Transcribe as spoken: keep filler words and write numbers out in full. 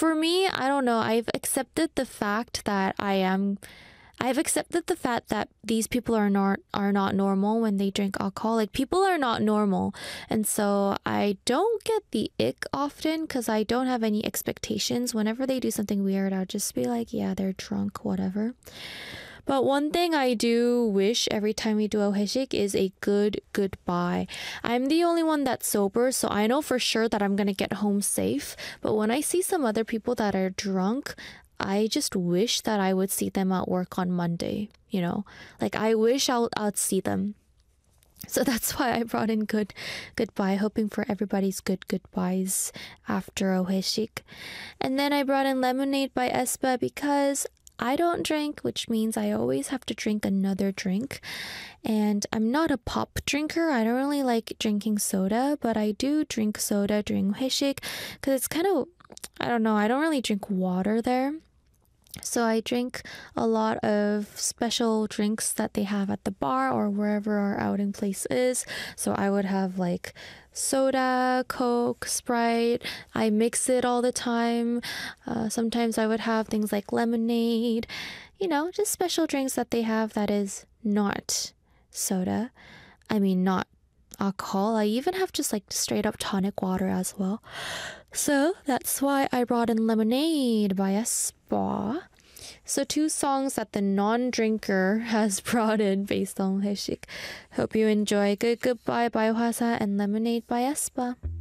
for me, I don't know. I've accepted the fact that I am I've accepted the fact that these people are not are not normal when they drink alcohol. Like, people are not normal, and so I don't get the ick often because I don't have any expectations. Whenever they do something weird, I'll just be like, yeah, they're drunk, whatever. But one thing I do wish every time we do a 회식 is a good goodbye. I'm the only one that's sober, so I know for sure that I'm gonna get home safe. But when I see some other people that are drunk, I just wish that I would see them at work on Monday, you know? Like, I wish I'll, I'd see them. So that's why I brought in good goodbye, hoping for everybody's good goodbyes after a 회식. And then I brought in Lemonade by aespa because I don't drink, which means I always have to drink another drink. And I'm not a pop drinker. I don't really like drinking soda, but I do drink soda during 회식 because it's kind of, I don't know, I don't really drink water there. So I drink a lot of special drinks that they have at the bar or wherever our outing place is. So I would have like soda, Coke, Sprite. I mix it all the time. Uh, sometimes I would have things like lemonade, you know, just special drinks that they have that is not soda. I mean, not alcohol. I even have just like straight up tonic water as well. So that's why I brought in Lemonade by aespa. So two songs that the non-drinker has brought in based on 회식. Hope you enjoy Good Goodbye by Hwasa and Lemonade by aespa.